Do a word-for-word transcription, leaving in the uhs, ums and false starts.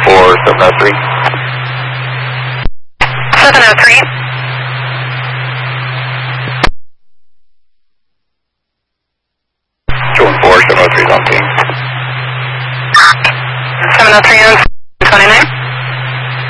four, seven oh three. seven oh three. two one four, seven oh three is on ping. seven oh three on twenty-nine.